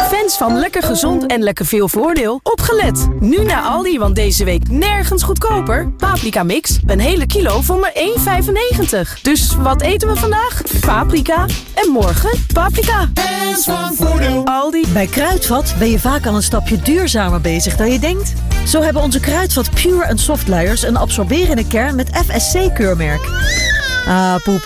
Fans van lekker gezond en lekker veel voordeel, opgelet. Nu naar Aldi, want deze week nergens goedkoper. Paprika mix, een hele kilo voor maar €1,95. Dus wat eten we vandaag? Paprika. En morgen paprika. Fans van voordeel. Aldi. Bij Kruidvat ben je vaak al een stapje duurzamer bezig dan je denkt. Zo hebben onze Kruidvat Pure en Soft Luiers een absorberende kern met FSC-keurmerk. Ah, poep.